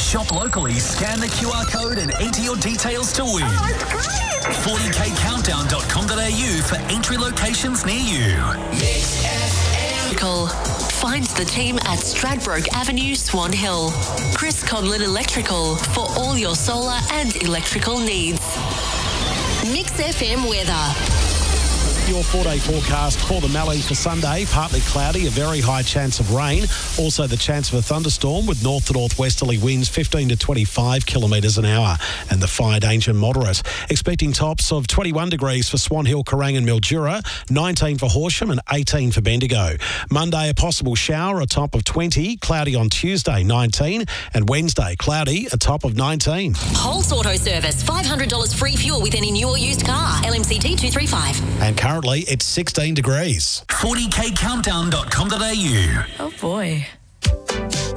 Shop locally, scan the QR code and enter your details to win. 40kcountdown.com.au for entry locations near you. Mix FM. Finds the team at Stradbroke Avenue, Swan Hill. Chris Conlon Electrical for all your solar and electrical needs. Mix FM weather. Your 4-day forecast for the Mallee for Sunday. Partly cloudy, a very high chance of rain. Also the chance of a thunderstorm with north to northwesterly winds 15 to 25 kilometres an hour. And the fire danger moderate. Expecting tops of 21 degrees for Swan Hill, Kerrang and Mildura, 19 for Horsham and 18 for Bendigo. Monday, a possible shower, a top of 20. Cloudy on Tuesday, 19. And Wednesday, cloudy, a top of 19. Holt's Auto Service, $500 free fuel with any new or used car. LMCT 235. And currently it's 16 degrees. 40kcountdown.com.au. Oh boy.